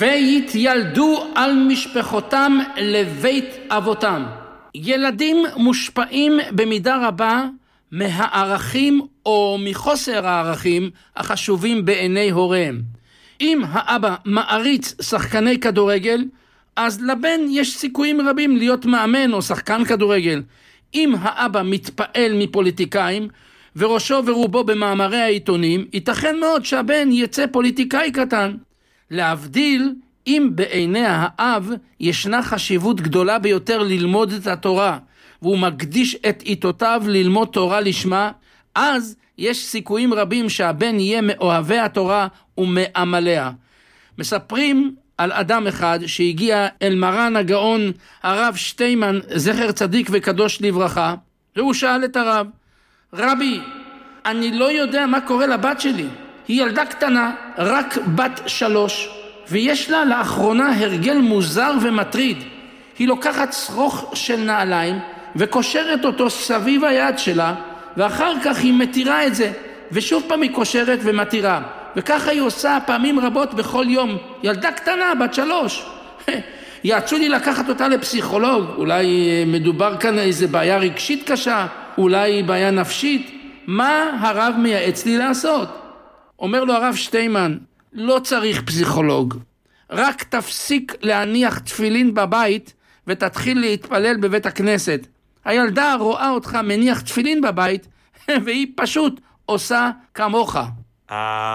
ויתיילדו על משפחותם לבית אבותם. ילדים מושפעים במידה רבה מהערכים או מחוסר הערכים החשובים בעיני הוריהם. אם האבא מעריץ שחקני כדורגל, אז לבן יש סיכויים רבים להיות מאמן או שחקן כדורגל. אם האבא מתפעל מפוליטיקאים וראשו ורובו במאמרי העיתונים, ייתכן מאוד שהבן יצא פוליטיקאי קטן. להבדיל, אם בעיני האב ישנה חשיבות גדולה ביותר ללמוד את התורה, והוא מקדיש את עיתותיו ללמוד תורה לשמה, אז יש סיכויים רבים שהבן יהיה מאוהבי התורה ומעמליה. מספרים על אדם אחד שהגיע אל מרן הגאון הרב שטיימן, זכר צדיק וקדוש לברכה, והוא שאל את הרב, רבי, אני לא יודע מה קורה לבת שלי. היא ילדה קטנה, רק בת 3, ויש לה לאחרונה הרגל מוזר ומטריד. היא לוקחת שרוך של נעליים וקושרת אותו סביב היד שלה, ואחר כך היא מתירה את זה, ושוב פעם היא קושרת ומתירה. וככה היא עושה פעמים רבות בכל יום. ילדה קטנה, בת 3. יעצו לי לקחת אותה לפסיכולוג. אולי מדובר כאן איזה בעיה רגשית קשה, אולי בעיה נפשית. מה הרב מייעץ לי לעשות? אומר לו הרב שטיימן, לא צריך פסיכולוג. רק תפסיק להניח תפילין בבית ותתחיל להתפלל בבית הכנסת. הילדה רואה אותך מניח תפילין בבית והיא פשוט עושה כמוך.